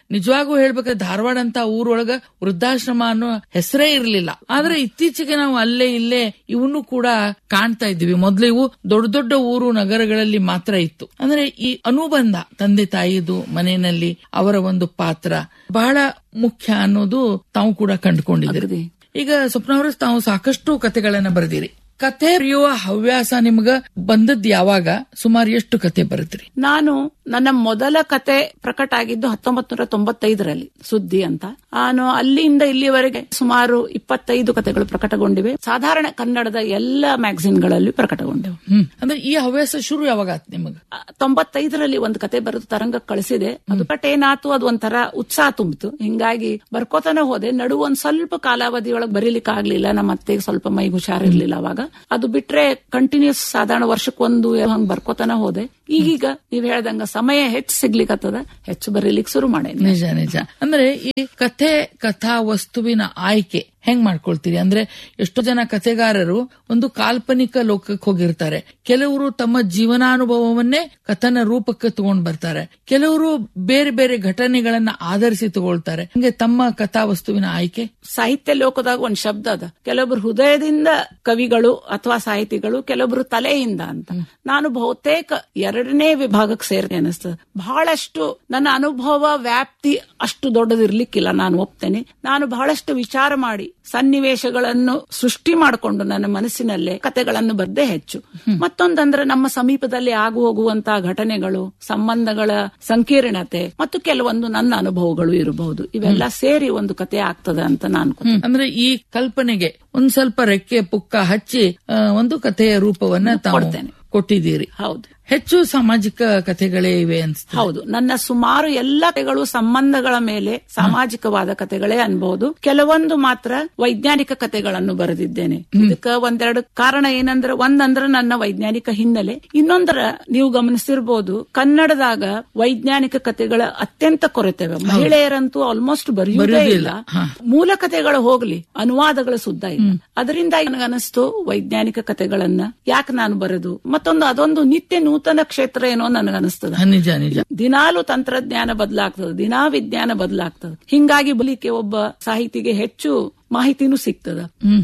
ನಿಜವಾಗೂ ಹೇಳ್ಬೇಕಾದ್ರೆ ಧಾರವಾಡ ಅಂತ ಊರೊಳಗ ವೃದ್ಧಾಶ್ರಮ ಅನ್ನೋ ಹೆಸರೇ ಇರ್ಲಿಲ್ಲ. ಆದ್ರೆ ಇತ್ತೀಚೆಗೆ ನಾವು ಅಲ್ಲೇ ಇಲ್ಲೇ ಇವನು ಕೂಡ ಕಾಣ್ತಾ ಇದ್ದೀವಿ. ಮೊದ್ಲು ಇವು ದೊಡ್ಡ ದೊಡ್ಡ ಊರು ನಗರಗಳಲ್ಲಿ ಮಾತ್ರ ಇತ್ತು. ಅಂದ್ರೆ ಈ ಅನುಬಂಧ ತಂದೆ ತಾಯಿದು ಮನೆಯಲ್ಲಿ ಅವರ ಒಂದು ಪಾತ್ರ ಬಹಳ ಮುಖ್ಯ ಅನ್ನೋದು ತಾವು ಕೂಡ ಕಂಡುಕೊಂಡಿದ್ದೀರಿ. ಈಗ ಸ್ವಪ್ನ ಅವರ ತಾವು ಸಾಕಷ್ಟು ಕಥೆಗಳನ್ನ ಬರೆದಿರಿ. ಕಥೆ ಬರೆಯುವ ಹವ್ಯಾಸ ನಿಮ್ಗ ಬಂದದ್ ಯಾವಾಗ? ಸುಮಾರು ಎಷ್ಟು ಕತೆ ಬರೆದ್ರಿ? ನಾನು ನನ್ನ ಮೊದಲ ಕತೆ ಪ್ರಕಟ ಆಗಿದ್ದು 1995ರಲ್ಲಿ ಸುದ್ದಿ ಅಂತ. ನಾನು ಅಲ್ಲಿಂದ ಇಲ್ಲಿವರೆಗೆ ಸುಮಾರು 25 ಕತೆಗಳು ಪ್ರಕಟಗೊಂಡಿವೆ. ಸಾಧಾರಣ ಕನ್ನಡದ ಎಲ್ಲ ಮ್ಯಾಗಝಿನ್ಗಳಲ್ಲಿ ಪ್ರಕಟಗೊಂಡಿವೆ. ಅಂದ್ರೆ ಈ ಹವ್ಯಾಸ ಶುರು ಯಾವಾಗ ಆಯ್ತು ನಿಮಗ? 95ರಲ್ಲಿ ಒಂದು ಕತೆ ಬರೆದು ತರಂಗಕ್ಕೆ ಕಳಿಸಿದೆ. ಅದು ಏನಾತು, ಅದು ಒಂಥರ ಉತ್ಸಾಹ ತುಂಬಿತು. ಹಿಂಗಾಗಿ ಬರ್ಕೋತಾನೆ ಹೋದೆ. ನಡು ಒಂದ್ ಸ್ವಲ್ಪ ಕಾಲಾವಧಿಯೊಳಗೆ ಬರೀಲಿಕ್ಕೆ ಆಗ್ಲಿಲ್ಲ. ನಮ್ಮ ಅತ್ತೆಗೆ ಸ್ವಲ್ಪ ಮೈಗೆ ಹುಷಾರಿರ್ಲಿಲ್ಲ ಅವಾಗ. ಅದು ಬಿಟ್ರೆ ಕಂಟಿನ್ಯೂಸ್ ಸಾಧಾರಣ ವರ್ಷಕ್ಕೊಂದು ಹಂಗ್ ಬರ್ಕೋತಾನ ಹೋದೆ. ಈಗೀಗ ನೀವ್ ಹೇಳ್ದಂಗ ಸಮಯ ಹೆಚ್ಚು ಸಿಗ್ಲಿಕ್ಕತ್ತದ, ಹೆಚ್ಚು ಬರೀಲಿಕ್ಕೆ ಶುರು ಮಾಡೇನಿ. ನಿಜ ನಿಜ. ಅಂದ್ರೆ ಈ ಕಥೆ ಕಥಾ ವಸ್ತುವಿನ ಆಯ್ಕೆ ಹೆಂಗ್ ಮಾಡ್ಕೊಳ್ತೀರಿ? ಅಂದ್ರೆ ಎಷ್ಟೋ ಜನ ಕಥೆಗಾರರು ಒಂದು ಕಾಲ್ಪನಿಕ ಲೋಕಕ್ಕೆ ಹೋಗಿರ್ತಾರೆ. ಕೆಲವರು ತಮ್ಮ ಜೀವನಾನುಭವವನ್ನೇ ಕಥನ ರೂಪಕ್ಕೆ ತಗೊಂಡ್ ಬರ್ತಾರೆ. ಕೆಲವರು ಬೇರೆ ಬೇರೆ ಘಟನೆಗಳನ್ನ ಆಧರಿಸಿ ತಗೊಳ್ತಾರೆ. ಹಂಗೆ ತಮ್ಮ ಕಥಾ ವಸ್ತುವಿನ ಆಯ್ಕೆ? ಸಾಹಿತ್ಯ ಲೋಕದಾಗ ಒಂದ್ ಶಬ್ದ ಅದ, ಕೆಲವೊಬ್ರು ಹೃದಯದಿಂದ ಕವಿಗಳು ಅಥವಾ ಸಾಹಿತಿಗಳು, ಕೆಲವೊಬ್ರು ತಲೆಯಿಂದ ಅಂತ. ನಾನು ಬಹುತೇಕ ಎರಡನೇ ವಿಭಾಗಕ್ಕೆ ಸೇರ್ತೇನೆ ಅನಿಸ್ತದೆ. ಬಹಳಷ್ಟು ನನ್ನ ಅನುಭವ ವ್ಯಾಪ್ತಿ ಅಷ್ಟು ದೊಡ್ಡದಿರ್ಲಿಕ್ಕಿಲ್ಲ, ನಾನು ಒಪ್ತೇನೆ. ನಾನು ಬಹಳಷ್ಟು ವಿಚಾರ ಮಾಡಿ ಸನ್ನಿವೇಶಗಳನ್ನು ಸೃಷ್ಟಿ ಮಾಡಿಕೊಂಡು ನನ್ನ ಮನಸ್ಸಿನಲ್ಲೇ ಕಥೆಗಳನ್ನು ಬರ್ದೇ ಹೆಚ್ಚು. ಮತ್ತೊಂದಂದ್ರೆ ನಮ್ಮ ಸಮೀಪದಲ್ಲಿ ಆಗು ಹೋಗುವಂತಹ ಘಟನೆಗಳು, ಸಂಬಂಧಗಳ ಸಂಕೀರ್ಣತೆ ಮತ್ತು ಕೆಲವೊಂದು ನನ್ನ ಅನುಭವಗಳು ಇರಬಹುದು. ಇವೆಲ್ಲ ಸೇರಿ ಒಂದು ಕಥೆ ಆಗ್ತದೆ ಅಂತ ನಾನು. ಅಂದ್ರೆ ಈ ಕಲ್ಪನೆಗೆ ಒಂದ್ ಸ್ವಲ್ಪ ರೆಕ್ಕೆ ಪುಕ್ಕ ಹಚ್ಚಿ ಒಂದು ಕಥೆಯ ರೂಪವನ್ನ ತಾವು ಕೊಟ್ಟಿದ್ದೀರಿ. ಹೌದು. ಹೆಚ್ಚು ಸಾಮಾಜಿಕ ಕಥೆಗಳೇ ಇವೆ ಅನ್ಸುತ್ತೆ. ಹೌದು. ನನ್ನ ಸುಮಾರು ಎಲ್ಲ ಕಥೆಗಳು ಸಂಬಂಧಗಳ ಮೇಲೆ ಸಾಮಾಜಿಕವಾದ ಕಥೆಗಳೇ ಅನ್ಬಹುದು. ಕೆಲವೊಂದು ಮಾತ್ರ ವೈಜ್ಞಾನಿಕ ಕಥೆಗಳನ್ನು ಬರೆದಿದ್ದೇನೆ. ಇದಕ್ಕ ಒಂದೆರಡು ಕಾರಣ ಏನಂದ್ರೆ, ಒಂದಂದ್ರೆ ನನ್ನ ವೈಜ್ಞಾನಿಕ ಹಿನ್ನೆಲೆ, ಇನ್ನೊಂದರ ನೀವು ಗಮನಿಸಿರ್ಬೋದು ಕನ್ನಡದಾಗ ವೈಜ್ಞಾನಿಕ ಕಥೆಗಳ ಅತ್ಯಂತ ಕೊರತೆವೆ. ಮಹಿಳೆಯರಂತೂ ಆಲ್ಮೋಸ್ಟ್ ಬರೆಯುವುದೇ ಇಲ್ಲ. ಮೂಲ ಕಥೆಗಳು ಹೋಗ್ಲಿ, ಅನುವಾದಗಳು ಸುದ್ದ ಇಲ್ಲ. ಅದರಿಂದ ನನಗನಿಸ್ತು ವೈಜ್ಞಾನಿಕ ಕಥೆಗಳನ್ನ ಯಾಕೆ ನಾನು ಬರೆದು, ಮತ್ತೊಂದು ಅದೊಂದು ನಿತ್ಯ ನೂತನ ಕ್ಷೇತ್ರ ಏನೋ ನನಗನಿಸ್ತದೆ. ನಿಜ ನಿಜ. ದಿನಾಲು ತಂತ್ರಜ್ಞಾನ ಬದಲಾಗ್ತದೆ, ದಿನಾ ವಿಜ್ಞಾನ ಬದಲಾಗ್ತದೆ. ಹಿಂಗಾಗಿ ಬಲಿಕೆ ಒಬ್ಬ ಸಾಹಿತಿಗೆ ಹೆಚ್ಚು ಮಾಹಿತಿನೂ ಸಿಗ್ತದ.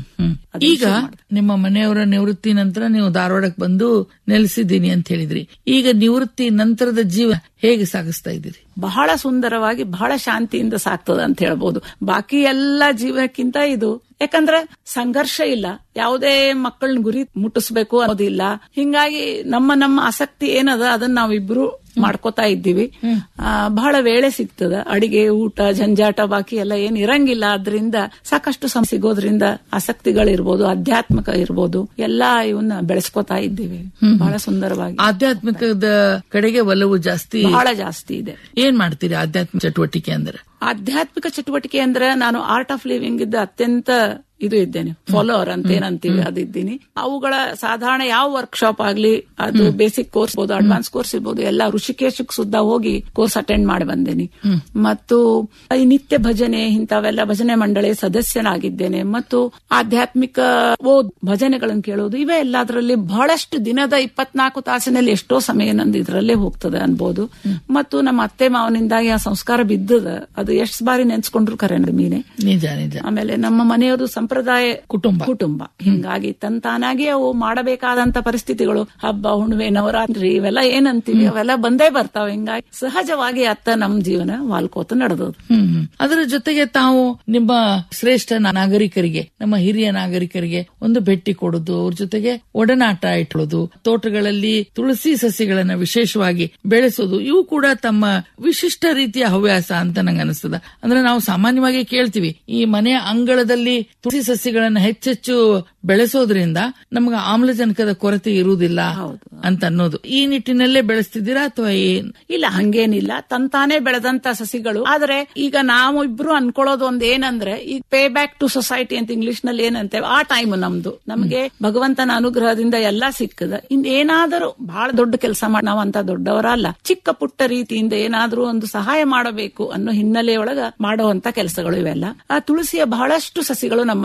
ಈಗ ನಿಮ್ಮ ಮನೆಯವರ ನಿವೃತ್ತಿ ನಂತರ ನೀವು ಧಾರವಾಡಕ್ಕೆ ಬಂದು ನೆಲೆಸಿದ್ದೀನಿ ಅಂತ ಹೇಳಿದ್ರಿ. ಈಗ ನಿವೃತ್ತಿ ನಂತರದ ಜೀವ ಹೇಗೆ ಸಾಗಿಸ್ತಾ ಇದ್ದೀರಿ? ಬಹಳ ಸುಂದರವಾಗಿ, ಬಹಳ ಶಾಂತಿಯಿಂದ ಸಾಕ್ತದ ಅಂತ ಹೇಳ್ಬಹುದು. ಬಾಕಿ ಎಲ್ಲಾ ಜೀವನಕ್ಕಿಂತ ಇದು, ಯಾಕಂದ್ರೆ ಸಂಘರ್ಷ ಇಲ್ಲ, ಯಾವುದೇ ಮಕ್ಕಳನ್ನ ಗುರಿ ಮುಟ್ಟಿಸ್ಬೇಕು ಅನ್ನೋದಿಲ್ಲ. ಹಿಂಗಾಗಿ ನಮ್ಮ ಆಸಕ್ತಿ ಏನದ ಅದನ್ನ ನಾವಿಬ್ರು ಮಾಡ್ಕೋತಾ ಇದ್ದೀವಿ. ಬಹಳ ವೇಳೆ ಸಿಗ್ತದ. ಅಡಿಗೆ, ಊಟ, ಜಂಜಾಟ ಬಾಕಿ ಎಲ್ಲ ಏನ್ ಇರಂಗಿಲ್ಲ. ಅದರಿಂದ ಸಾಕಷ್ಟು ಸಿಗೋದ್ರಿಂದ ಆಸಕ್ತಿಗಳಿರ್ಬೋದು, ಆಧ್ಯಾತ್ಮಿಕ ಇರ್ಬೋದು, ಎಲ್ಲಾ ಇವನ್ನ ಬೆಳೆಸ್ಕೋತಾ ಇದ್ದೀವಿ. ಬಹಳ ಸುಂದರವಾಗಿ ಆಧ್ಯಾತ್ಮಿಕದ ಕಡೆಗೆ ಒಲವು ಜಾಸ್ತಿ, ಬಹಳ ಜಾಸ್ತಿ ಇದೆ. ಏನ್ ಮಾಡ್ತೀರಿ ಆಧ್ಯಾತ್ಮಿಕ ಚಟುವಟಿಕೆ ಅಂದ್ರೆ? ಆಧ್ಯಾತ್ಮಿಕ ಚಟುವಟಿಕೆ ಅಂದ್ರೆ ನಾನು ಆರ್ಟ್ ಆಫ್ ಲಿವಿಂಗ್ ಇದ್ದ ಅತ್ಯಂತ ಇದು ಇದ್ದೇನೆ, ಫಾಲೋವರ್ ಅಂತ ಏನಂತೀವಿ ಅದಿದ್ದೀನಿ. ಅವುಗಳ ಸಾಧಾರಣ ಯಾವ ವರ್ಕ್ಶಾಪ್ ಆಗ್ಲಿ, ಅದು ಬೇಸಿಕ್ ಕೋರ್ಸ್ ಇರ್ಬೋದು, ಅಡ್ವಾನ್ಸ್ ಕೋರ್ಸ್ ಇರ್ಬೋದು, ಎಲ್ಲ ಋಷಿಕೇಶಕ್ಕೆ ಸುದ್ದ ಹೋಗಿ ಕೋರ್ಸ್ ಅಟೆಂಡ್ ಮಾಡಿ ಬಂದೇನಿ. ಮತ್ತು ಈ ನಿತ್ಯ ಭಜನೆ ಇಂಥವೆಲ್ಲ ಭಜನೆ ಮಂಡಳಿ ಸದಸ್ಯನಾಗಿದ್ದೇನೆ. ಮತ್ತು ಆಧ್ಯಾತ್ಮಿಕ ಭಜನೆಗಳನ್ನು ಕೇಳೋದು, ಇವೇ ಎಲ್ಲದರಲ್ಲಿ ಬಹಳಷ್ಟು ದಿನದ 24 ತಾಸಿನಲ್ಲಿ ಎಷ್ಟೋ ಸಮಯ ನಂದು ಇದರಲ್ಲೇ ಹೋಗ್ತದೆ ಅನ್ಬೋದು. ಮತ್ತು ನಮ್ಮ ಅತ್ತೆ ಮಾವನಿಂದಾಗಿ ಆ ಸಂಸ್ಕಾರ ಬಿದ್ದದ, ಅದು ಎಷ್ಟು ಬಾರಿ ನೆನ್ಸ್ಕೊಂಡ್ರು ಕರೆ ಮೀನೆ. ನಿಜ ನಿಜ. ಆಮೇಲೆ ನಮ್ಮ ಮನೆಯವರು ಸಂಪ್ರದಾಯ ಕುಟುಂಬ, ಹಿಂಗಾಗಿ ತಂತಾನಾಗಿ ಅವು ಮಾಡಬೇಕಾದಂತ ಪರಿಸ್ಥಿತಿಗಳು, ಹಬ್ಬ ಹುಣ್ಣಿಮೆ ನವರಾತ್ರಿ ಇವೆಲ್ಲ ಏನಂತೀವಿ ಅವೆಲ್ಲ ಬಂದೇ ಬರ್ತಾವ. ಹಿಂಗಾಗಿ ಸಹಜವಾಗಿ ಅತ್ತ ನಮ್ ಜೀವನ ವಾಲ್ಕೋತ ನಡೆದದು. ಅದರ ಜೊತೆಗೆ ತಾವು ನಿಮ್ಮ ಶ್ರೇಷ್ಠ ನಾಗರಿಕರಿಗೆ, ನಮ್ಮ ಹಿರಿಯ ನಾಗರಿಕರಿಗೆ ಒಂದು ಭೇಟಿ ಕೊಡೋದು, ಅವ್ರ ಜೊತೆಗೆ ಒಡನಾಟ ಇಟ್ಕೊಳ್ಳೋದು, ತೋಟಗಳಲ್ಲಿ ತುಳಸಿ ಸಸಿಗಳನ್ನ ವಿಶೇಷವಾಗಿ ಬೆಳೆಸೋದು, ಇವು ಕೂಡ ತಮ್ಮ ವಿಶಿಷ್ಟ ರೀತಿಯ ಹವ್ಯಾಸ ಅಂತ ನಂಗೆ ಅನಿಸ್ತದ. ಅಂದ್ರೆ ನಾವು ಸಾಮಾನ್ಯವಾಗಿ ಕೇಳ್ತೀವಿ, ಈ ಮನೆಯ ಅಂಗಳದಲ್ಲಿ ತುಳಸಿ ಸಸ್ಯಗಳನ್ನ ಹೆಚ್ಚೆಚ್ಚು ಬೆಳೆಸೋದ್ರಿಂದ ನಮ್ಗೆ ಆಮ್ಲಜನಕದ ಕೊರತೆ ಇರುವುದಿಲ್ಲ ಅಂತ ಅನ್ನೋದು. ಈ ನಿಟ್ಟಿನಲ್ಲೇ ಬೆಳೆಸ್ತಿದ್ದೀರಾ ಅಥವಾ ಏನ್? ಇಲ್ಲ, ಹಂಗೇನಿಲ್ಲ, ತಂತಾನೆ ಬೆಳೆದಂತ ಸಸಿಗಳು. ಆದ್ರೆ ಈಗ ನಾವು ಇಬ್ರು ಅನ್ಕೊಳ್ಳೋದು ಒಂದ್ ಏನಂದ್ರೆ, ಈ ಪೇ ಬ್ಯಾಕ್ ಟು ಸೊಸೈಟಿ ಅಂತ ಇಂಗ್ಲಿಷ್ ನಲ್ಲಿ ಏನಂತೇವೆ, ಆ ಟೈಮ್ ನಮ್ದು. ನಮ್ಗೆ ಭಗವಂತನ ಅನುಗ್ರಹದಿಂದ ಎಲ್ಲಾ ಸಿಕ್ಕದ. ಇನ್ನೇನಾದರೂ ಬಹಳ ದೊಡ್ಡ ಕೆಲಸ ಮಾಡಿ, ನಾವಂತ ದೊಡ್ಡವರಲ್ಲ, ಚಿಕ್ಕ ಪುಟ್ಟ ರೀತಿಯಿಂದ ಏನಾದ್ರೂ ಒಂದು ಸಹಾಯ ಮಾಡಬೇಕು ಅನ್ನೋ ಹಿನ್ನೆಲೆಯೊಳಗ ಮಾಡುವಂತ ಕೆಲಸಗಳು ಇವೆಲ್ಲ. ಆ ತುಳಸಿಯ ಬಹಳಷ್ಟು ಸಸಿಗಳು ನಮ್ಮಲ್ಲಿ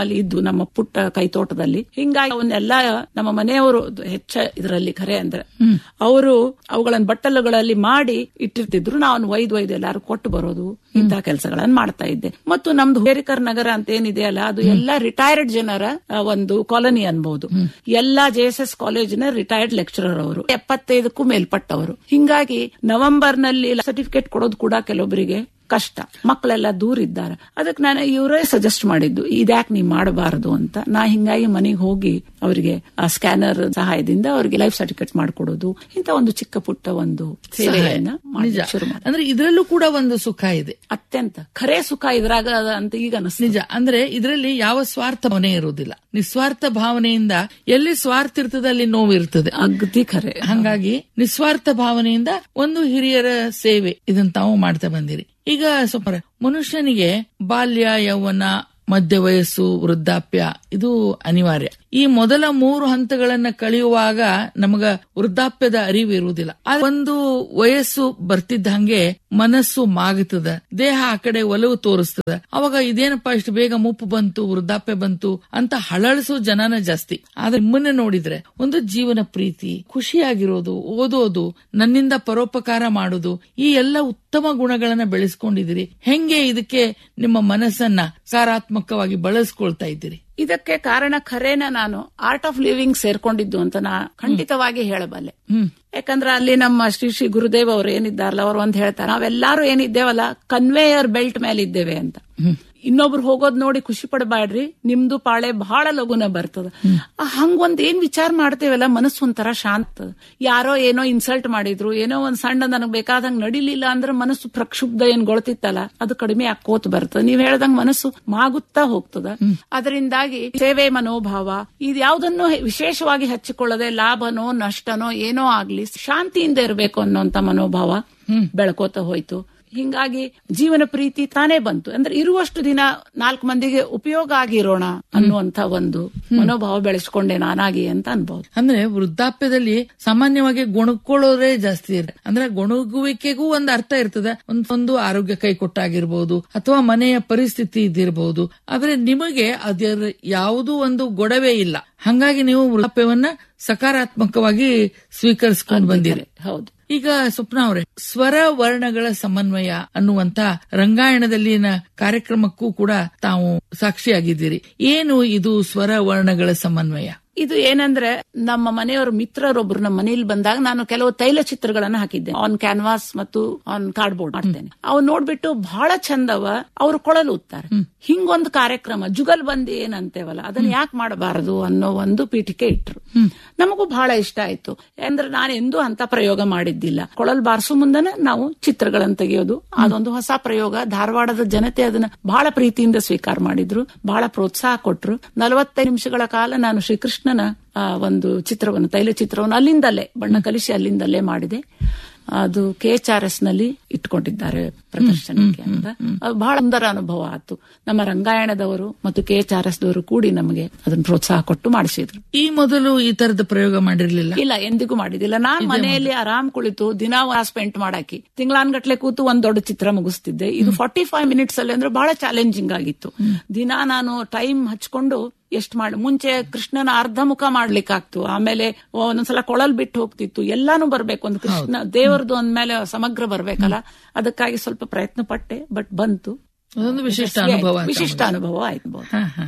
ನಮ್ಮಲ್ಲಿ ಇದ್ದು ನಮ್ಮ ಪುಟ್ಟ ಕೈತೋಟದಲ್ಲಿ. ಹಿಂಗಾಗಿ ಅವನ್ನೆಲ್ಲ ನಮ್ಮ ಮನೆಯವರು ಹೆಚ್ಚ ಇದರಲ್ಲಿ ಖರೆ ಅಂದ್ರೆ ಅವರು ಅವುಗಳನ್ನ ಬಟ್ಟಲುಗಳಲ್ಲಿ ಮಾಡಿ ಇಟ್ಟಿರ್ತಿದ್ರು. ನಾವು ಒಯ್ದು ಎಲ್ಲಾರು ಕೊಟ್ಟು ಬರೋದು ಇಂತಹ ಕೆಲಸಗಳನ್ನ ಮಾಡ್ತಾ ಇದ್ದೆ. ಮತ್ತು ನಮ್ದು ಹೇರಿಕರ್ ನಗರ ಅಂತ ಏನಿದೆ ಅಲ್ಲ, ಅದು ಎಲ್ಲ ರಿಟೈರ್ಡ್ ಜನರ ಒಂದು ಕಾಲನಿ ಅನ್ಬಹುದು. ಎಲ್ಲಾ JSS ಕಾಲೇಜಿನ ರಿಟೈರ್ಡ್ ಲೆಕ್ಚರರ್ ಅವರು, 75ಕ್ಕೂ ಮೇಲ್ಪಟ್ಟವರು. ಹಿಂಗಾಗಿ ನವೆಂಬರ್ ನಲ್ಲಿ ಸರ್ಟಿಫಿಕೇಟ್ ಕೊಡೋದು ಕೂಡ ಕೆಲವೊಬ್ಬರಿಗೆ ಕಷ್ಟ, ಮಕ್ಕಳೆಲ್ಲ ದೂರ ಇದ್ದಾರೆ. ಅದಕ್ಕೆ ನಾನು ಇವರೇ ಸಜೆಸ್ಟ್ ಮಾಡಿದ್ದು ಇದ್ಯಾಕೆ ನೀವು ಮಾಡಬಾರದು ಅಂತ. ನಾ ಹಿಂಗಾಗಿ ಮನೆಗೆ ಹೋಗಿ ಅವರಿಗೆ ಆ ಸ್ಕ್ಯಾನರ್ ಸಹಾಯದಿಂದ ಅವರಿಗೆ ಲೈಫ್ ಸರ್ಟಿಫಿಕೇಟ್ ಮಾಡಿಕೊಡೋದು, ಇಂತ ಒಂದು ಚಿಕ್ಕ ಪುಟ್ಟ ಒಂದು ಸೇವೆಯನ್ನ ಶುರು ಮಾಡಿ. ಅಂದ್ರೆ ಇದರಲ್ಲೂ ಕೂಡ ಒಂದು ಸುಖ ಇದೆ, ಅತ್ಯಂತ ಖರೇ ಸುಖ ಇದ್ರಾಗ ಅಂತ ಈಗ ಅನಿಸ್ತು. ನಿಜ. ಅಂದ್ರೆ ಇದರಲ್ಲಿ ಯಾವ ಸ್ವಾರ್ಥ ಭಾವನೆ ಇರುವುದಿಲ್ಲ, ನಿಸ್ವಾರ್ಥ ಭಾವನೆಯಿಂದ ಎಲ್ಲಿ ಸ್ವಾರ್ಥ ಇರ್ತದೆ ಅಲ್ಲಿ ನೋವು ಇರ್ತದೆ. ಅಗದಿ ಖರೆ. ಹಾಗಾಗಿ ನಿಸ್ವಾರ್ಥ ಭಾವನೆಯಿಂದ ಒಂದು ಹಿರಿಯರ ಸೇವೆ ಇದನ್ನ ತಾವು ಮಾಡ್ತಾ ಬಂದಿರಿ. ಈಗ ಸ್ವಲ್ಪ ಮನುಷ್ಯನಿಗೆ ಬಾಲ್ಯ, ಯೌವನ, ಮಧ್ಯ ವಯಸ್ಸು, ವೃದ್ಧಾಪ್ಯ ಇದು ಅನಿವಾರ್ಯ. ಈ ಮೊದಲ 3 ಹಂತಗಳನ್ನ ಕಳೆಯುವಾಗ ನಮಗ ವೃದ್ಧಾಪ್ಯದ ಅರಿವು ಇರುವುದಿಲ್ಲ. ಒಂದು ವಯಸ್ಸು ಬರ್ತಿದ್ದ ಹಂಗೆ ಮನಸ್ಸು ಮಾಗುತ್ತದೆ, ದೇಹ ಆ ಕಡೆ ಒಲವು ತೋರಿಸ್ತದ. ಅವಾಗ ಇದೇನಪ್ಪಾ ಇಷ್ಟು ಬೇಗ ಮುಪ್ಪು ಬಂತು, ವೃದ್ಧಾಪ್ಯ ಬಂತು ಅಂತ ಹಳಳಿಸೋ ಜನನ ಜಾಸ್ತಿ. ಆದ್ರೆ ನಿಮ್ಮನ್ನ ನೋಡಿದ್ರೆ ಒಂದು ಜೀವನ ಪ್ರೀತಿ, ಖುಷಿಯಾಗಿರೋದು, ಓದೋದು, ನನ್ನಿಂದ ಪರೋಪಕಾರ ಮಾಡೋದು, ಈ ಎಲ್ಲ ಉತ್ತಮ ಗುಣಗಳನ್ನ ಬೆಳೆಸ್ಕೊಂಡಿದ್ದೀರಿ. ಹೆಂಗೆ ಇದಕ್ಕೆ ನಿಮ್ಮ ಮನಸ್ಸನ್ನ ಸಕಾರಾತ್ಮಕವಾಗಿ ಬಳಸ್ಕೊಳ್ತಾ ಇದ್ದೀರಿ? ಇದಕ್ಕೆ ಕಾರಣ ಖರೇನ ನಾನು ಆರ್ಟ್ ಆಫ್ ಲಿವಿಂಗ್ ಸೇರ್ಕೊಂಡಿದ್ದು ಅಂತ ನಾ ಖಂಡಿತವಾಗಿ ಹೇಳಬಲ್ಲೆ. ಯಾಕಂದ್ರೆ ಅಲ್ಲಿ ನಮ್ಮ ಶ್ರೀ ಗುರುದೇವ್ ಅವರು ಏನಿದ್ದಾರಲ್ಲ, ಅವರು ಒಂದ್ ಹೇಳ್ತಾರೆ, ನಾವೆಲ್ಲಾರು ಏನಿದ್ದೇವಲ್ಲ ಕನ್ವೇಯರ್ ಬೆಲ್ಟ್ ಮೇಲೆ ಇದ್ದೇವೆ ಅಂತ. ಇನ್ನೊಬ್ರು ಹೋಗೋದ್ ನೋಡಿ ಖುಷಿ ಪಡಬೇಡ್ರಿ, ನಿಮ್ದು ಪಾಳೆ ಬಹಳ ಲಗುನ ಬರ್ತದ. ಹಂಗೊಂದ್ ಏನ್ ವಿಚಾರ ಮಾಡ್ತೇವಲ್ಲ, ಮನಸ್ಸು ಒಂಥರ ಶಾಂತ. ಯಾರೋ ಏನೋ ಇನ್ಸಲ್ಟ್ ಮಾಡಿದ್ರು, ಏನೋ ಒಂದ್ ಸಣ್ಣ ನನಗ್ ಬೇಕಾದಂಗ್ ನಡಿಲಿಲ್ಲ ಅಂದ್ರೆ ಮನಸ್ಸು ಪ್ರಕ್ಷುಬ್ಧ ಏನ್ ಗೊಳ್ತಿತ್ತಲ್ಲ, ಅದು ಕಡಿಮೆ ಆಕೋತ್ ಬರ್ತದ. ನೀವ್ ಹೇಳ್ದಂಗ್ ಮನಸ್ಸು ಮಾಗುತ್ತಾ ಹೋಗ್ತದ. ಅದರಿಂದಾಗಿ ಸೇವೆ ಮನೋಭಾವ ಇದು ಯಾವ್ದನ್ನು ವಿಶೇಷವಾಗಿ ಹಚ್ಚಿಕೊಳ್ಳದೆ ಲಾಭನೋ ನಷ್ಟನೋ ಏನೋ ಆಗ್ಲಿ ಶಾಂತಿಯಿಂದ ಇರಬೇಕು ಅನ್ನೋಂತ ಮನೋಭಾವ ಬೆಳ್ಕೋತ ಹೋಯ್ತು. ಹಿಂಗಾಗಿ ಜೀವನ ಪ್ರೀತಿ ತಾನೇ ಬಂತು. ಅಂದ್ರೆ ಇರುವಷ್ಟು ದಿನ 4 ಮಂದಿಗೆ ಉಪಯೋಗ ಆಗಿರೋಣ ಅನ್ನುವಂತ ಒಂದು ಮನೋಭಾವ ಬೆಳೆಸ್ಕೊಂಡೆ ನಾನಾಗಿ ಅಂತ ಅನ್ಬಹುದು. ಅಂದ್ರೆ ವೃದ್ಧಾಪ್ಯದಲ್ಲಿ ಸಾಮಾನ್ಯವಾಗಿ ಗೊಣಕೊಳ್ಳೋದೇ ಜಾಸ್ತಿ ಇರುತ್ತೆ. ಅಂದ್ರೆ ಗೊಣಗುವಿಕೆಗೂ ಒಂದು ಅರ್ಥ ಇರ್ತದೆ. ಒಂದು ಆರೋಗ್ಯ ಕೈ ಕೊಟ್ಟಾಗಿರ್ಬಹುದು ಅಥವಾ ಮನೆಯ ಪರಿಸ್ಥಿತಿ ಇದ್ದಿರಬಹುದು. ಆದ್ರೆ ನಿಮಗೆ ಅದರ ಯಾವುದೂ ಒಂದು ಗೊಡವೆ ಇಲ್ಲ. ಹಂಗಾಗಿ ನೀವು ವೃದ್ಧಾಪ್ಯವನ್ನ ಸಕಾರಾತ್ಮಕವಾಗಿ ಸ್ವೀಕರಿಸಿಕೊಂಡು ಬಂದಿರಿ. ಹೌದು. ಈಗ ಸ್ವಪ್ನ ಅವರೇ, ಸ್ವರ ವರ್ಣಗಳ ಸಮನ್ವಯ ಅನ್ನುವಂತ ರಂಗಾಯಣದಲ್ಲಿನ ಕಾರ್ಯಕ್ರಮಕ್ಕೂ ಕೂಡ ತಾವು ಸಾಕ್ಷಿಯಾಗಿದ್ದೀರಿ. ಏನು ಇದು ಸ್ವರ ವರ್ಣಗಳ ಸಮನ್ವಯ? ಇದು ಏನಂದ್ರೆ, ನಮ್ಮ ಮನೆಯವರ ಮಿತ್ರರೊಬ್ರು ನಮ್ಮ ಮನೇಲಿ ಬಂದಾಗ ನಾನು ಕೆಲವು ತೈಲ ಚಿತ್ರಗಳನ್ನ ಹಾಕಿದ್ದೆ. ಆನ್ ಕ್ಯಾನ್ವಾಸ್ ಮತ್ತು ಆನ್ ಕಾರ್ಡ್ಬೋರ್ಡ್ ಮಾಡ್ತೇನೆ. ಅವ್ ನೋಡ್ಬಿಟ್ಟು ಬಹಳ ಚಂದವ ಅವ್ರು ಕೊಳಲು ಉತ್ತಾರೆ. ಹಿಂಗೊಂದು ಕಾರ್ಯಕ್ರಮ ಜುಗಲ್ ಬಂದಿ ಏನಂತೇವಲ್ಲ, ಅದನ್ನ ಯಾಕೆ ಮಾಡಬಾರದು ಅನ್ನೋ ಒಂದು ಪೀಠಿಕೆ ಇಟ್ರು. ನಮಗೂ ಬಹಳ ಇಷ್ಟ ಆಯ್ತು. ಅಂದ್ರೆ ನಾನು ಎಂದೂ ಅಂತ ಪ್ರಯೋಗ ಮಾಡಿದ್ದಿಲ್ಲ. ಕೊಳಲ್ ಬಾರಿಸೋ ಮುಂದನ ನಾವು ಚಿತ್ರಗಳನ್ನು ತೆಗೆಯೋದು, ಅದೊಂದು ಹೊಸ ಪ್ರಯೋಗ. ಧಾರವಾಡದ ಜನತೆ ಅದನ್ನ ಬಹಳ ಪ್ರೀತಿಯಿಂದ ಸ್ವೀಕಾರ ಮಾಡಿದ್ರು, ಬಹಳ ಪ್ರೋತ್ಸಾಹ ಕೊಟ್ರು. 45 ನಿಮಿಷಗಳ ಕಾಲ ನಾನು ಶ್ರೀಕೃಷ್ಣನ ಒಂದು ಚಿತ್ರವನ್ನು, ತೈಲ ಚಿತ್ರವನ್ನು ಅಲ್ಲಿಂದಲೇ ಬಣ್ಣ ಕಲಿಸಿ ಅಲ್ಲಿಂದಲೇ ಮಾಡಿದೆ. ಅದು KHRS ನಲ್ಲಿ ಇಟ್ಕೊಂಡಿದ್ದಾರೆ ಪ್ರದರ್ಶನಕ್ಕೆ ಅಂತ. ಬಹಳ ಸುಂದರ ಅನುಭವ ಆಯ್ತು. ನಮ್ಮ ರಂಗಾಯಣದವರು ಮತ್ತು KHRS ದವರು ಕೂಡಿ ನಮಗೆ ಅದನ್ನ ಪ್ರೋತ್ಸಾಹ ಕೊಟ್ಟು ಮಾಡಿಸಿದ್ರು. ಈ ಮೊದಲು ಈ ತರದ ಪ್ರಯೋಗ ಮಾಡಿರ್ಲಿಲ್ಲ? ಇಲ್ಲ, ಎಂದಿಗೂ ಮಾಡಿದಿಲ್ಲ. ನಾನ್ ಮನೆಯಲ್ಲಿ ಆರಾಮ್ ಕುಳಿತು ದಿನ ಸ್ಪೆಂಟ್ ಮಾಡಾಕಿ ತಿಂಗಳಾನ್ಗಟ್ಲೆ ಕೂತು ಒಂದ್ ದೊಡ್ಡ ಚಿತ್ರ ಮುಗಿಸ್ತಿದ್ದೆ. ಇದು 45 ಮಿನಿಟ್ಸ್ ಅಲ್ಲಿ ಅಂದ್ರೆ ಬಹಳ ಚಾಲೆಂಜಿಂಗ್ ಆಗಿತ್ತು. ದಿನ ನಾನು ಟೈಮ್ ಹಚ್ಕೊಂಡು ಮುಂಚೆ ಕೃಷ್ಣನ ಅರ್ಧ ಮುಖ ಮಾಡ್ಲಿಕ್ಕಾಗ್ತು, ಆಮೇಲೆ ಒಂದೊಂದ್ಸಲ ಕೊಳಲ್ ಬಿಟ್ಟು ಹೋಗ್ತಿತ್ತು, ಎಲ್ಲಾನು ಬರ್ಬೇಕು. ಒಂದು ಕೃಷ್ಣ ದೇವರದು ಅಂದ್ಮೇಲೆ ಸಮಗ್ರ ಬರ್ಬೇಕಲ್ಲ, ಅದಕ್ಕಾಗಿ ಸ್ವಲ್ಪ ಪ್ರಯತ್ನ ಪಟ್ಟೆ. ಬಟ್ ಬಂತು. ಅದೊಂದು ವಿಶಿಷ್ಟ ಅನುಭವ ಆಯ್ತು.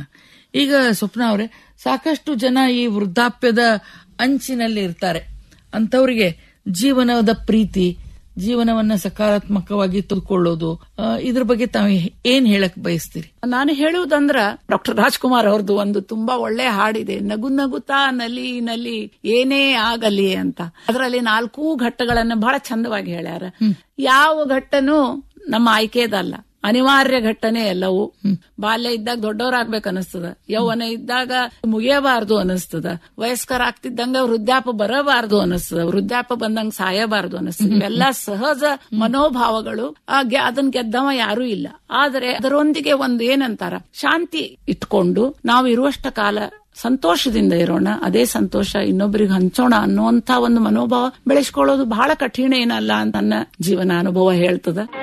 ಈಗ ಸ್ವಪ್ನ ಅವರೇ, ಸಾಕಷ್ಟು ಜನ ಈ ವೃದ್ಧಾಪ್ಯದ ಅಂಚಿನಲ್ಲಿ ಇರ್ತಾರೆ. ಅಂತವರಿಗೆ ಜೀವನದ ಪ್ರೀತಿ, ಜೀವನವನ್ನ ಸಕಾರಾತ್ಮಕವಾಗಿ ತೆಗೆದುಕೊಳ್ಳೋದು, ಇದ್ರ ಬಗ್ಗೆ ತಾವು ಏನ್ ಹೇಳಕ್ ಬಯಸ್ತೀರಿ? ನಾನು ಹೇಳುವುದಂದ್ರ, ಡಾಕ್ಟರ್ ರಾಜ್ಕುಮಾರ್ ಅವ್ರದ್ದು ಒಂದು ತುಂಬಾ ಒಳ್ಳೆ ಹಾಡಿದೆ, ನಗು ನಗುತ್ತಾ ನಲಿ ನಲಿ ಏನೇ ಆಗಲಿ ಅಂತ. ಅದರಲ್ಲಿ 4 ಘಟ್ಟಗಳನ್ನ ಬಹಳ ಚಂದವಾಗಿ ಹೇಳ್ಯಾರ. ಯಾವ ಘಟ್ಟನೂ ನಮ್ಮ ಆಯ್ಕೆದಲ್ಲ, ಅನಿವಾರ್ಯ ಘಟ್ಟನೆ ಎಲ್ಲವೂ. ಬಾಲ್ಯ ಇದ್ದಾಗ ದೊಡ್ಡವರಾಗ್ಬೇಕು ಅನಿಸ್ತದ, ಯೌವನ ಇದ್ದಾಗ ಮುಗಿಯಬಾರದು ಅನಿಸ್ತದ, ವಯಸ್ಕರ ಆಗ್ತಿದ್ದಂಗ ವೃದ್ಧಾಪ ಬರಬಾರದು ಅನಿಸ್ತದ, ವೃದ್ಧಾಪ ಬಂದಂಗ ಸಾಯಬಾರದು ಅನಿಸ್ತದ. ಇವೆಲ್ಲ ಸಹಜ ಮನೋಭಾವಗಳು. ಅದನ್ನ ಗೆದ್ದವ ಯಾರೂ ಇಲ್ಲ. ಆದರೆ ಅದರೊಂದಿಗೆ ಒಂದು ಏನಂತಾರ, ಶಾಂತಿ ಇಟ್ಕೊಂಡು ನಾವು ಇರುವಷ್ಟ ಕಾಲ ಸಂತೋಷದಿಂದ ಇರೋಣ, ಅದೇ ಸಂತೋಷ ಇನ್ನೊಬ್ಬರಿಗೆ ಹಂಚೋಣ ಅನ್ನುವಂತ ಒಂದು ಮನೋಭಾವ ಬೆಳೆಸ್ಕೊಳ್ಳೋದು ಬಹಳ ಕಠಿಣ ಏನಲ್ಲ ಅಂತ ನನ್ನ ಜೀವನ ಅನುಭವ ಹೇಳ್ತದ.